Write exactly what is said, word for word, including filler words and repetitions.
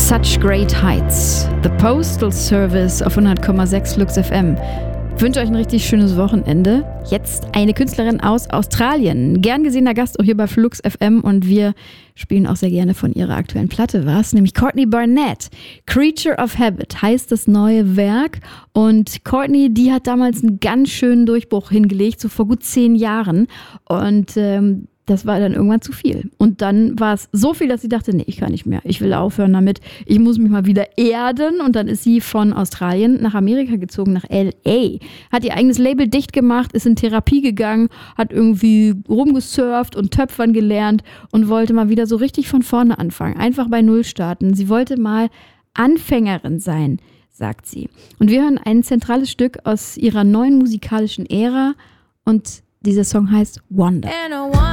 Such Great Heights. The Postal Service auf hundert Komma sechs Flux F M. Ich wünsche euch ein richtig schönes Wochenende. Jetzt eine Künstlerin aus Australien. Gern gesehener Gast auch hier bei Flux F M und wir spielen auch sehr gerne von ihrer aktuellen Platte was, nämlich Courtney Barnett. Creature of Habit heißt das neue Werk und Courtney, die hat damals einen ganz schönen Durchbruch hingelegt, so vor gut zehn Jahren und ähm, das war dann irgendwann zu viel. Und dann war es so viel, dass sie dachte, nee, ich kann nicht mehr. Ich will aufhören damit. Ich muss mich mal wieder erden. Und dann ist sie von Australien nach Amerika gezogen, nach L A. Hat ihr eigenes Label dicht gemacht, ist in Therapie gegangen, hat irgendwie rumgesurft und Töpfern gelernt und wollte mal wieder so richtig von vorne anfangen. Einfach bei Null starten. Sie wollte mal Anfängerin sein, sagt sie. Und wir hören ein zentrales Stück aus ihrer neuen musikalischen Ära und dieser Song heißt Wonder.